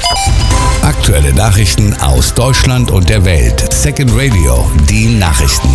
Aktuelle Nachrichten aus Deutschland und der Welt. Second Radio, die Nachrichten.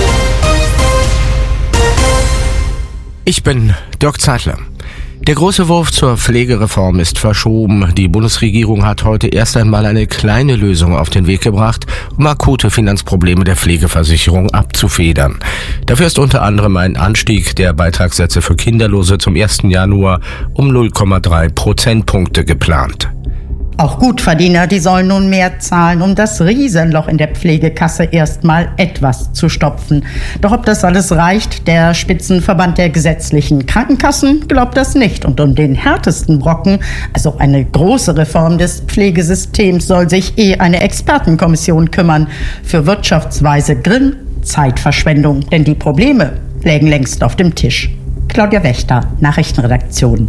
Ich bin Dirk Zeitler. Der große Wurf zur Pflegereform ist verschoben. Die Bundesregierung hat heute erst einmal eine kleine Lösung auf den Weg gebracht, um akute Finanzprobleme der Pflegeversicherung abzufedern. Dafür ist unter anderem ein Anstieg der Beitragssätze für Kinderlose zum 1. Januar um 0,3 Prozentpunkte geplant. Auch Gutverdiener, die sollen nun mehr zahlen, um das Riesenloch in der Pflegekasse erstmal etwas zu stopfen. Doch ob das alles reicht, der Spitzenverband der gesetzlichen Krankenkassen glaubt das nicht. Und um den härtesten Brocken, also eine große Reform des Pflegesystems, soll sich eine Expertenkommission kümmern. Für wirtschaftsweise Grimm Zeitverschwendung, denn die Probleme lägen längst auf dem Tisch. Claudia Wächter, Nachrichtenredaktion.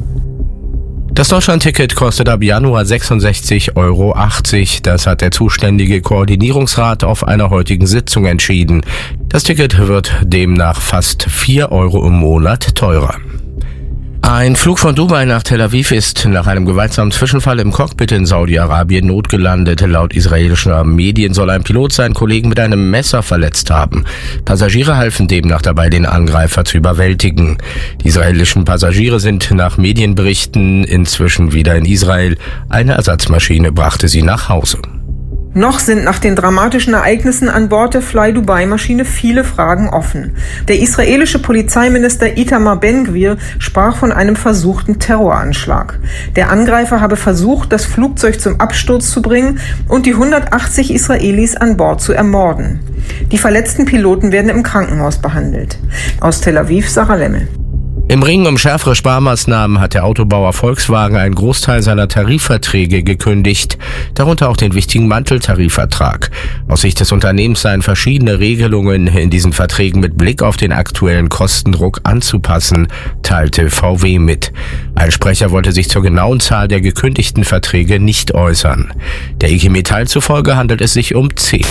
Das Deutschlandticket kostet ab Januar 66,80 €. Das hat der zuständige Koordinierungsrat auf einer heutigen Sitzung entschieden. Das Ticket wird demnach fast 4 € im Monat teurer. Ein Flug von Dubai nach Tel Aviv ist nach einem gewaltsamen Zwischenfall im Cockpit in Saudi-Arabien notgelandet. Laut israelischer Medien soll ein Pilot seinen Kollegen mit einem Messer verletzt haben. Passagiere halfen demnach dabei, den Angreifer zu überwältigen. Die israelischen Passagiere sind nach Medienberichten inzwischen wieder in Israel. Eine Ersatzmaschine brachte sie nach Hause. Noch sind nach den dramatischen Ereignissen an Bord der Fly-Dubai-Maschine viele Fragen offen. Der israelische Polizeiminister Itamar Ben-Gvir sprach von einem versuchten Terroranschlag. Der Angreifer habe versucht, das Flugzeug zum Absturz zu bringen und die 180 Israelis an Bord zu ermorden. Die verletzten Piloten werden im Krankenhaus behandelt. Aus Tel Aviv, Sarah Lemmel. Im Ring um schärfere Sparmaßnahmen hat der Autobauer Volkswagen einen Großteil seiner Tarifverträge gekündigt, darunter auch den wichtigen Manteltarifvertrag. Aus Sicht des Unternehmens seien verschiedene Regelungen in diesen Verträgen mit Blick auf den aktuellen Kostendruck anzupassen, teilte VW mit. Ein Sprecher wollte sich zur genauen Zahl der gekündigten Verträge nicht äußern. Der IG Metall zufolge handelt es sich um 10.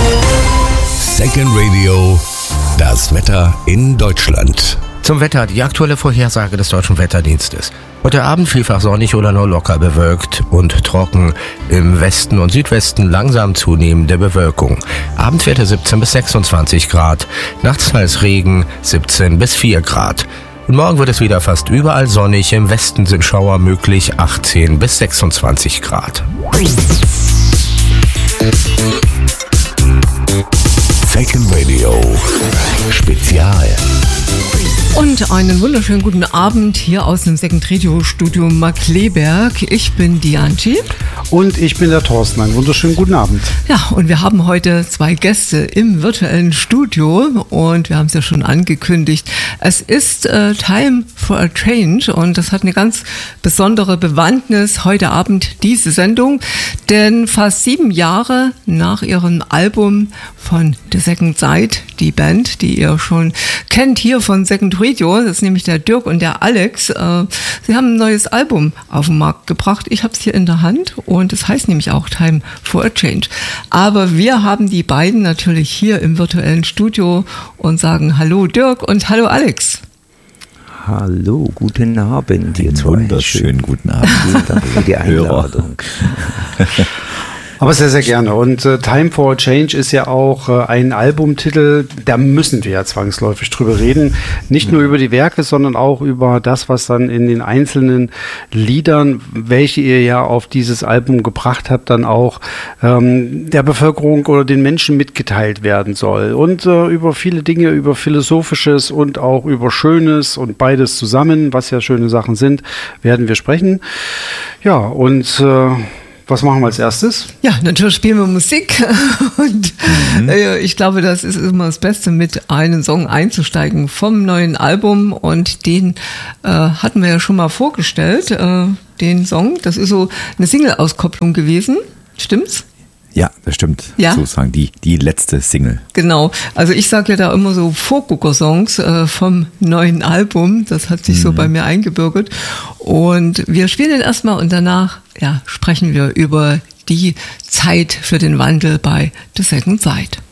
Second Radio, das Wetter in Deutschland. Zum Wetter, die aktuelle Vorhersage des Deutschen Wetterdienstes. Heute Abend vielfach sonnig oder nur locker bewölkt und trocken. Im Westen und Südwesten langsam zunehmende Bewölkung. Abendwerte 17 bis 26 Grad. Nachts teils Regen 17 bis 4 Grad. Und morgen wird es wieder fast überall sonnig. Im Westen sind Schauer möglich 18 bis 26 Grad. Second Radio Spezial. Und einen wunderschönen guten Abend hier aus dem Second Radio Studio Markkleeberg. Ich bin die Angie. Und ich bin der Thorsten. Einen wunderschönen guten Abend. Ja, und wir haben heute 2 Gäste im virtuellen Studio und wir haben es ja schon angekündigt. Es ist Time for a Change und das hat eine ganz besondere Bewandtnis heute Abend, diese Sendung. Denn fast 7 Jahre nach ihrem Album von The Second Side, die Band, die ihr schon kennt hier von Second Radio, das ist nämlich der Dirk und der Alex. Sie haben ein neues Album auf den Markt gebracht. Ich habe es hier in der Hand und es heißt nämlich auch Time for a Change. Aber wir haben die beiden natürlich hier im virtuellen Studio und sagen Hallo Dirk und Hallo Alex. Hallo, guten Abend. Wunderschönen guten Abend. Vielen Dank für die Einladung. Aber sehr, sehr gerne. Und Time for a Change ist ja auch ein Albumtitel, da müssen wir ja zwangsläufig drüber reden. Nicht nur über die Werke, sondern auch über das, was dann in den einzelnen Liedern, welche ihr ja auf dieses Album gebracht habt, dann auch der Bevölkerung oder den Menschen mitgeteilt werden soll. Und über viele Dinge, über Philosophisches und auch über Schönes und beides zusammen, was ja schöne Sachen sind, werden wir sprechen. Ja, und was machen wir als erstes? Ja, natürlich spielen wir Musik und ich glaube, das ist immer das Beste, mit einem Song einzusteigen vom neuen Album und den hatten wir ja schon mal vorgestellt, den Song. Das ist so eine Single-Auskopplung gewesen, stimmt's? Ja, das stimmt. Ja? Sozusagen die letzte Single. Genau. Also ich sage ja da immer so Vorgucker-Songs vom neuen Album. Das hat sich so bei mir eingebürgert. Und wir spielen den erstmal und danach sprechen wir über die Zeit für den Wandel bei The Second Side.